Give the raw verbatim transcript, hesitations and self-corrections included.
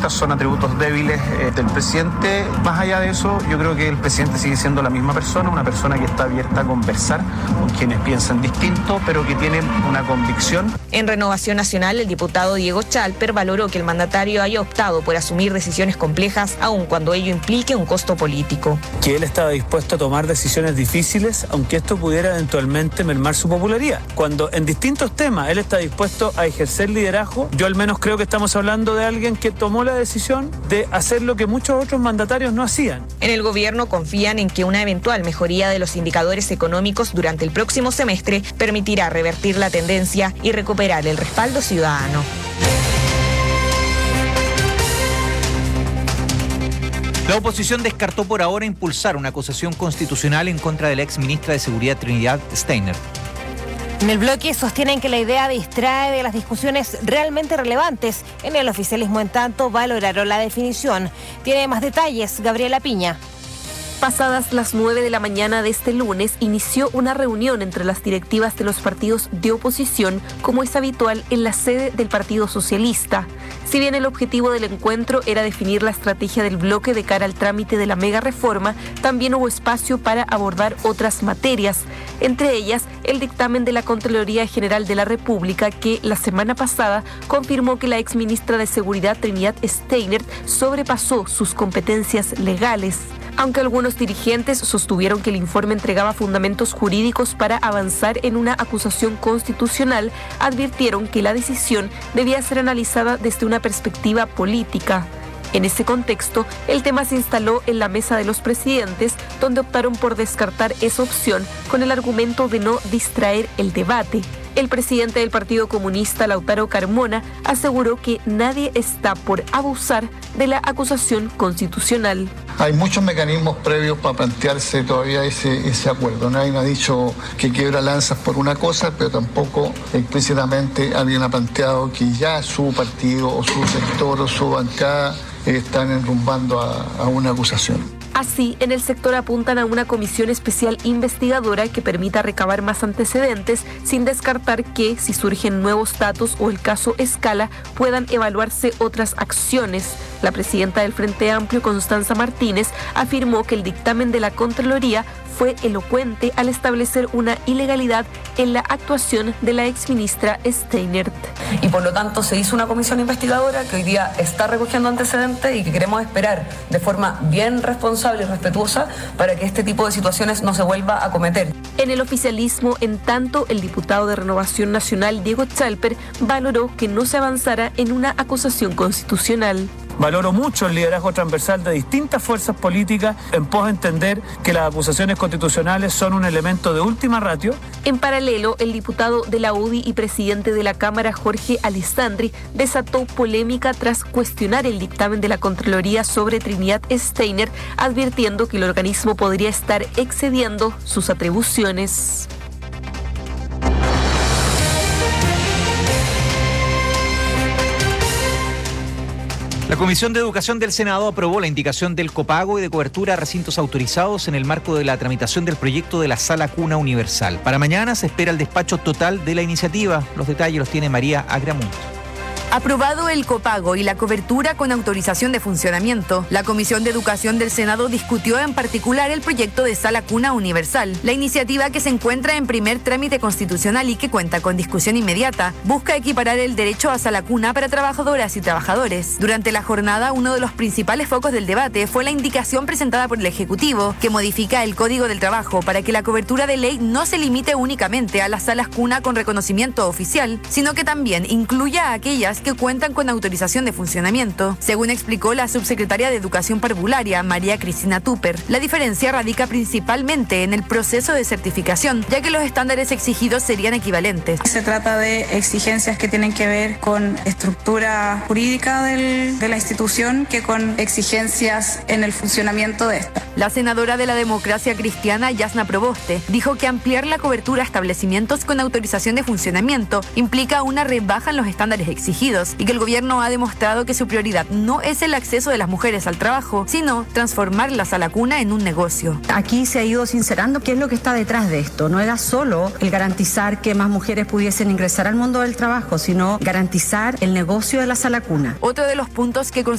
Estos son atributos débiles eh, del presidente. Más allá de eso, yo creo que el presidente sigue siendo la misma persona, una persona que está abierta a conversar con quienes piensan distinto, pero que tienen una convicción. En Renovación Nacional, el diputado Diego Chalper valoró que el mandatario haya optado por asumir decisiones complejas, aun cuando ello implique un costo político. Que él estaba dispuesto a tomar decisiones difíciles, aunque esto pudiera eventualmente mermar su popularidad. Cuando en distintos temas él está dispuesto a ejercer liderazgo, yo al menos creo que estamos hablando de alguien que tomó la decisión de hacer lo que muchos otros mandatarios no hacían. En el gobierno confían en que una eventual mejoría de los indicadores económicos durante el próximo semestre permitirá revertir la tendencia y recuperar el respaldo ciudadano. La oposición descartó por ahora impulsar una acusación constitucional en contra de la exministra de Seguridad Trinidad Steiner. En el bloque sostienen que la idea distrae de las discusiones realmente relevantes. En el oficialismo, en tanto, valoraron la definición. Tiene más detalles, Gabriela Piña. Pasadas las nueve de la mañana de este lunes, inició una reunión entre las directivas de los partidos de oposición, como es habitual en la sede del Partido Socialista. Si bien el objetivo del encuentro era definir la estrategia del bloque de cara al trámite de la mega reforma, también hubo espacio para abordar otras materias, entre ellas el dictamen de la Contraloría General de la República, que la semana pasada confirmó que la exministra de Seguridad Trinidad Steiner sobrepasó sus competencias legales. Aunque algunos dirigentes sostuvieron que el informe entregaba fundamentos jurídicos para avanzar en una acusación constitucional, advirtieron que la decisión debía ser analizada desde una perspectiva política. En ese contexto, el tema se instaló en la mesa de los presidentes, donde optaron por descartar esa opción con el argumento de no distraer el debate. El presidente del Partido Comunista, Lautaro Carmona, aseguró que nadie está por abusar de la acusación constitucional. Hay muchos mecanismos previos para plantearse todavía ese, ese acuerdo. Nadie ha dicho que quiebra lanzas por una cosa, pero tampoco explícitamente alguien ha planteado que ya su partido o su sector o su bancada están enrumbando a, a una acusación. Así, en el sector apuntan a una comisión especial investigadora que permita recabar más antecedentes, sin descartar que, si surgen nuevos datos o el caso escala, puedan evaluarse otras acciones. La presidenta del Frente Amplio, Constanza Martínez, afirmó que el dictamen de la Contraloría fue elocuente al establecer una ilegalidad en la actuación de la exministra Steinert. Y por lo tanto se hizo una comisión investigadora que hoy día está recogiendo antecedentes y que queremos esperar de forma bien responsable y respetuosa para que este tipo de situaciones no se vuelva a cometer. En el oficialismo, en tanto, el diputado de Renovación Nacional, Diego Chalper, valoró que no se avanzara en una acusación constitucional. Valoro mucho el liderazgo transversal de distintas fuerzas políticas en pos de entender que las acusaciones constitucionales son un elemento de última ratio. En paralelo, el diputado de la U D I y presidente de la Cámara, Jorge Alessandri, desató polémica tras cuestionar el dictamen de la Contraloría sobre Trinidad Steiner, advirtiendo que el organismo podría estar excediendo sus atribuciones. La Comisión de Educación del Senado aprobó la indicación del copago y de cobertura a recintos autorizados en el marco de la tramitación del proyecto de la Sala Cuna Universal. Para mañana se espera el despacho total de la iniciativa. Los detalles los tiene María Agramunt. Aprobado el copago y la cobertura con autorización de funcionamiento, la Comisión de Educación del Senado discutió en particular el proyecto de Sala Cuna Universal. La iniciativa, que se encuentra en primer trámite constitucional y que cuenta con discusión inmediata, busca equiparar el derecho a sala cuna para trabajadoras y trabajadores. Durante la jornada, uno de los principales focos del debate fue la indicación presentada por el Ejecutivo, que modifica el Código del Trabajo para que la cobertura de ley no se limite únicamente a las salas cuna con reconocimiento oficial, sino que también incluya a aquellas que cuentan con autorización de funcionamiento. Según explicó la subsecretaria de Educación Parvularia, María Cristina Tupper, la diferencia radica principalmente en el proceso de certificación, ya que los estándares exigidos serían equivalentes. Se trata de exigencias que tienen que ver con estructura jurídica del, de la institución que con exigencias en el funcionamiento de esta. La senadora de la Democracia Cristiana, Yasna Proboste, dijo que ampliar la cobertura a establecimientos con autorización de funcionamiento implica una rebaja en los estándares exigidos y que el gobierno ha demostrado que su prioridad no es el acceso de las mujeres al trabajo, sino transformar la sala cuna en un negocio. Aquí se ha ido sincerando qué es lo que está detrás de esto. No era solo el garantizar que más mujeres pudiesen ingresar al mundo del trabajo, sino garantizar el negocio de la sala cuna. Otro de los puntos que